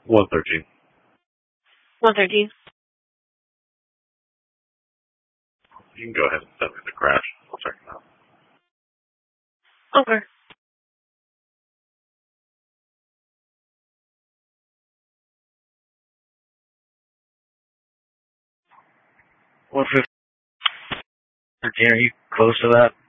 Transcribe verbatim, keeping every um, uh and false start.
one thirteen. one thirteen. You can go ahead and send me the crash. I'll check it out. Okay. one fifteen, are you close to that?